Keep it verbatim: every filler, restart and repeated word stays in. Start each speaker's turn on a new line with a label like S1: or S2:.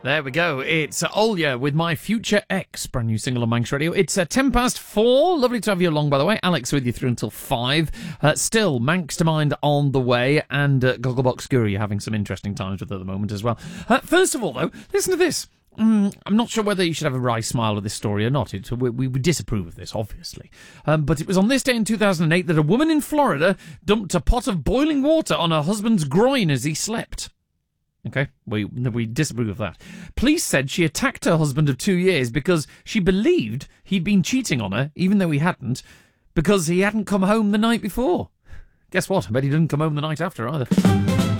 S1: There we go. It's uh, Olya with My Future Ex, brand new single on Manx Radio. It's uh, ten past four. Lovely to have you along, by the way. Alex with you through until five. Uh, still, Manx to Mind on the way, and uh, Gogglebox Guru you're having some interesting times with at the moment as well. Uh, first of all, though, listen to this. Mm, I'm not sure whether you should have a wry smile at this story or not. It, we, we would disapprove of this, obviously. Um, but it was on this day in two thousand eight that a woman in Florida dumped a pot of boiling water on her husband's groin as he slept. Okay, we we disapprove of that. Police said she attacked her husband of two years because she believed he'd been cheating on her, even though he hadn't, because he hadn't come home the night before. Guess what? I bet he didn't come home the night after either.